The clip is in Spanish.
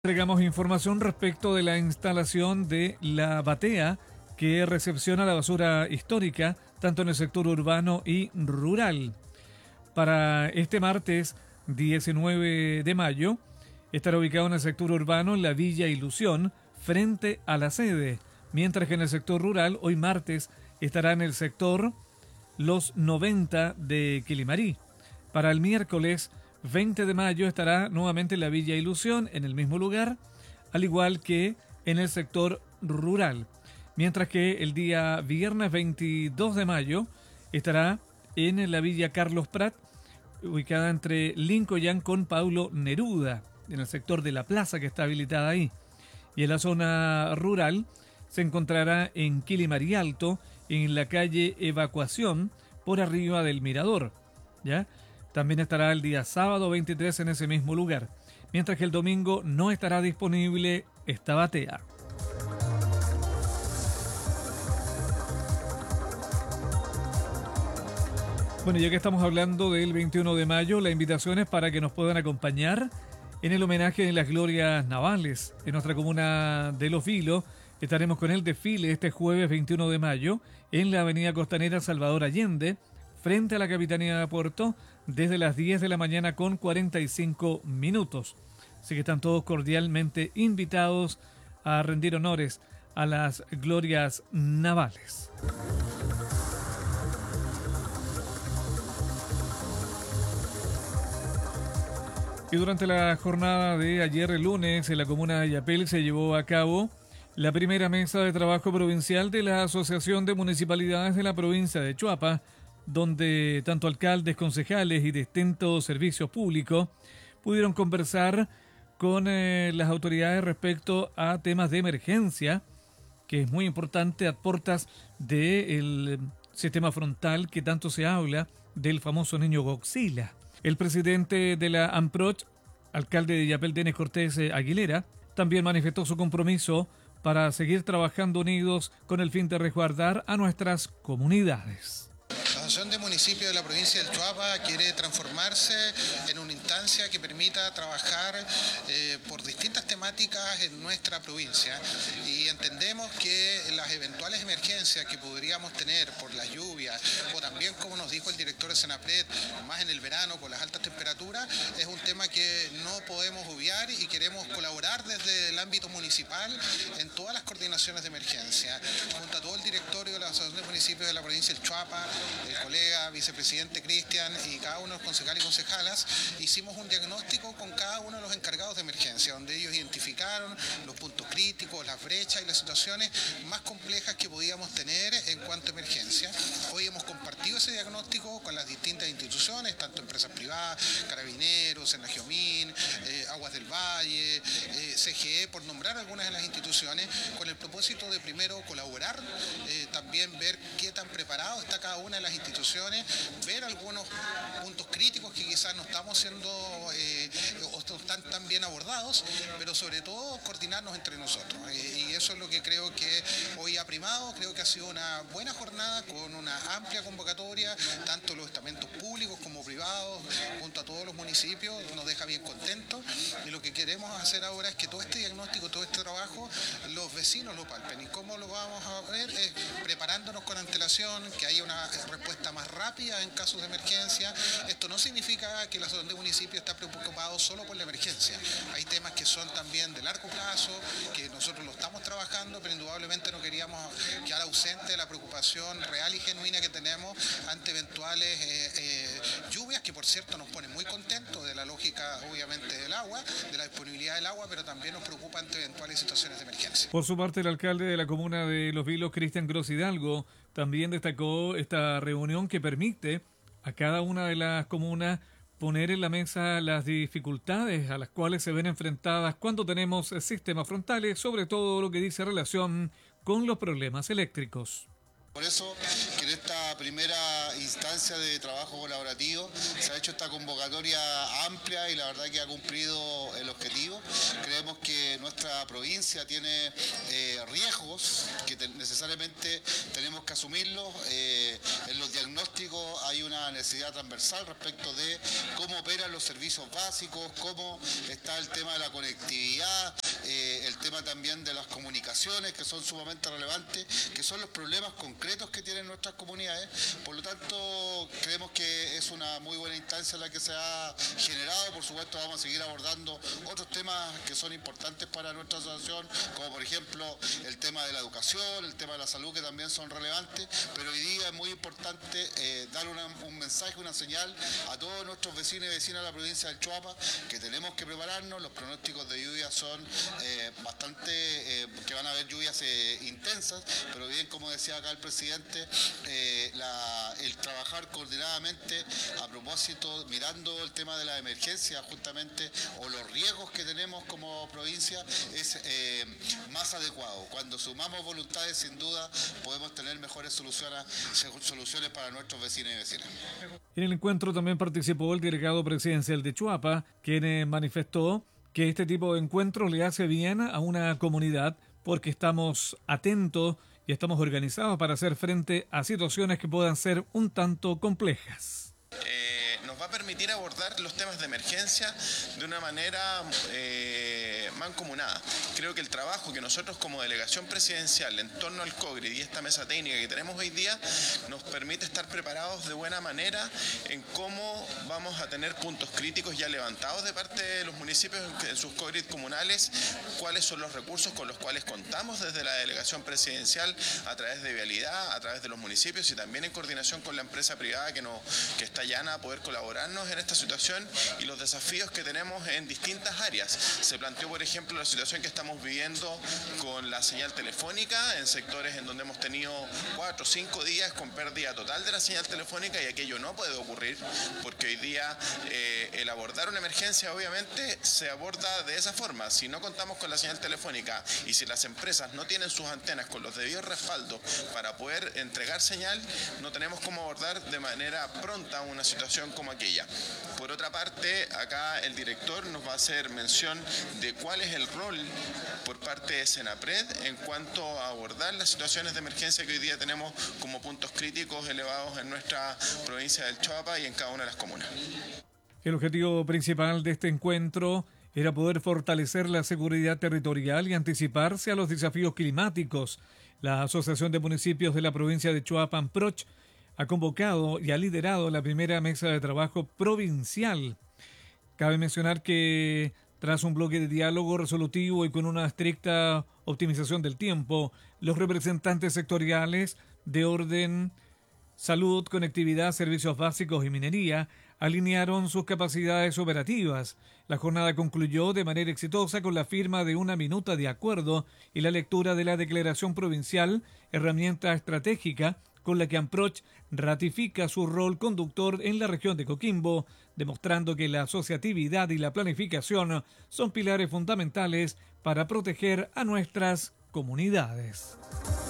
Entregamos información respecto de la instalación de la batea que recepciona la basura histórica, tanto en el sector urbano y rural. Para este martes 19 de mayo, estará ubicado en el sector urbano en la Villa Ilusión, frente a la sede, mientras que en el sector rural, hoy martes, estará en el sector Los 90 de Quilimarí. Para el miércoles 20 de mayo estará nuevamente en la Villa Ilusión, en el mismo lugar, al igual que en el sector rural. Mientras que el día viernes 22 de mayo estará en la Villa Carlos Prat, ubicada entre Lincoln con Paulo Neruda, en el sector de la plaza que está habilitada ahí. Y en la zona rural se encontrará en Quilimarí Alto, en la calle Evacuación, por arriba del Mirador, ¿ya? También estará el día sábado 23 en ese mismo lugar, mientras que el domingo no estará disponible esta batea. Bueno, ya que estamos hablando del 21 de mayo, la invitación es para que nos puedan acompañar en el homenaje de las glorias navales en nuestra comuna de Los Vilos. Estaremos con el desfile este jueves 21 de mayo en la avenida costanera Salvador Allende, frente a la Capitanía de Puerto, desde las 10 de la mañana con 45 minutos. Así que están todos cordialmente invitados a rendir honores a las glorias navales. Y durante la jornada de ayer lunes en la comuna de Yapel se llevó a cabo la primera mesa de trabajo provincial de la Asociación de Municipalidades de la provincia de Chuapa, donde tanto alcaldes, concejales y distintos servicios públicos pudieron conversar con las autoridades respecto a temas de emergencia, que es muy importante a puertas del sistema frontal que tanto se habla del famoso niño Godzilla. El presidente de la AMPROCH, alcalde de Yapel, Denis Cortés Aguilera, también manifestó su compromiso para seguir trabajando unidos con el fin de resguardar a nuestras comunidades. La Asociación de Municipios de la provincia del Chuapa quiere transformarse en una instancia que permita trabajar por distintas temáticas en nuestra provincia, y entendemos que las eventuales emergencias que podríamos tener por las lluvias o también, como nos dijo el director de Senapred, más en el verano con las altas temperaturas, es un tema que no podemos obviar y queremos colaborar desde el ámbito municipal en todas las coordinaciones de emergencia. Junto a todo el directorio de la Asociación de Municipios de la provincia del Chuapa, el colega vicepresidente Cristian y cada uno de los concejales y concejalas, hicimos un diagnóstico con cada uno de los encargados de emergencia, donde ellos identificaron los puntos críticos, las brechas y las situaciones más complejas que podíamos tener en cuanto a emergencia. Hoy hemos compartido ese diagnóstico con las distintas instituciones, tanto empresas privadas, Carabineros, Enagiomín, Aguas del Valle, CGE, por nombrar algunas de las instituciones, con el propósito de primero colaborar, también ver qué tan preparado está cada una de las instituciones, ver algunos puntos críticos que quizás no estamos siendo o están tan bien abordados, pero sobre todo coordinarnos entre nosotros. Y eso es lo que creo que hoy ha primado. Creo que ha sido una buena jornada con una amplia convocatoria, tanto los estamentos públicos como privados, junto a todos los municipios, nos deja bien contentos, y lo que queremos hacer ahora es que todo este diagnóstico, todo este trabajo, los vecinos lo palpen. ¿Y cómo lo vamos a ver? Preparándonos con antelación, que haya una respuesta más rápida en casos de emergencia. Esto no significa que la Asociación de Municipios está preocupado solo por la emergencia. Hay temas que son también de largo plazo, que nosotros lo estamos trabajando, pero indudablemente no queríamos quedar ausente de la preocupación real y genuina que tenemos ante eventuales lluvias, que por cierto nos ponen muy contentos, de la lógica obviamente del agua, de la disponibilidad del agua, pero también nos preocupa ante eventuales situaciones de emergencia. Por su parte, el alcalde de la comuna de Los Vilos, Cristian Gross Hidalgo, también destacó esta reunión que permite a cada una de las comunas poner en la mesa las dificultades a las cuales se ven enfrentadas cuando tenemos sistemas frontales, sobre todo lo que dice relación con los problemas eléctricos. Por eso, que en esta primera instancia de trabajo colaborativo se ha hecho esta convocatoria amplia y la verdad que ha cumplido el objetivo. Creemos que nuestra provincia tiene riesgos que necesariamente tenemos que asumirlos. En los diagnósticos hay una necesidad transversal respecto de cómo operan los servicios básicos, cómo está el tema de la conectividad, el tema también de las comunicaciones, que son sumamente relevantes, que son los problemas concretos que tienen nuestras comunidades. Por lo tanto, creemos que es una muy buena instancia la que se ha generado. Por supuesto, vamos a seguir abordando otros temas que son importantes para nuestra asociación, como por ejemplo el tema de la educación, el tema de la salud, que también son relevantes, pero hoy día es muy importante dar un mensaje, una señal a todos nuestros vecinos y vecinas de la provincia del Choapa, que tenemos que prepararnos. Los pronósticos de lluvia son que van a haber lluvias intensas, pero bien, como decía acá el presidente, el trabajar coordinadamente a propósito, mirando el tema de la emergencia justamente, o los riesgos que tenemos como provincia, es más adecuado. Cuando sumamos voluntades, sin duda, podemos tener mejores soluciones para nuestros vecinos y vecinas. En el encuentro también participó el delegado presidencial de Choapa, quien manifestó que este tipo de encuentros le hace bien a una comunidad porque estamos atentos y estamos organizados para hacer frente a situaciones que puedan ser un tanto complejas. Nos va a permitir abordar los temas de emergencia de una manera mancomunada. Creo que el trabajo que nosotros como delegación presidencial en torno al COGRID y esta mesa técnica que tenemos hoy día nos permite estar preparados de buena manera en cómo vamos a tener puntos críticos ya levantados de parte de los municipios en sus COGRID comunales, cuáles son los recursos con los cuales contamos desde la delegación presidencial a través de Vialidad, a través de los municipios y también en coordinación con la empresa privada que está llana a poder colaborarnos en esta situación y los desafíos que tenemos en distintas áreas. Se planteó, por ejemplo, la situación que estamos viviendo con la señal telefónica en sectores en donde hemos tenido 4 o 5 días con pérdida total de la señal telefónica, y aquello no puede ocurrir porque hoy día el abordar una emergencia obviamente se aborda de esa forma. Si no contamos con la señal telefónica y si las empresas no tienen sus antenas con los debidos respaldos para poder entregar señal, no tenemos cómo abordar de manera pronta una situación como aquella. Por otra parte, acá el director nos va a hacer mención de cuál es el rol por parte de Senapred en cuanto a abordar las situaciones de emergencia que hoy día tenemos como puntos críticos elevados en nuestra provincia del Choapa y en cada una de las comunas. El objetivo principal de este encuentro era poder fortalecer la seguridad territorial y anticiparse a los desafíos climáticos. La Asociación de Municipios de la provincia de Choapa, AMPROCH, ha convocado y ha liderado la primera mesa de trabajo provincial. Cabe mencionar que tras un bloque de diálogo resolutivo y con una estricta optimización del tiempo, los representantes sectoriales de orden, salud, conectividad, servicios básicos y minería alinearon sus capacidades operativas. La jornada concluyó de manera exitosa con la firma de una minuta de acuerdo y la lectura de la Declaración Provincial, herramienta estratégica con la que AMPROCH ratifica su rol conductor en la región de Coquimbo, demostrando que la asociatividad y la planificación son pilares fundamentales para proteger a nuestras comunidades.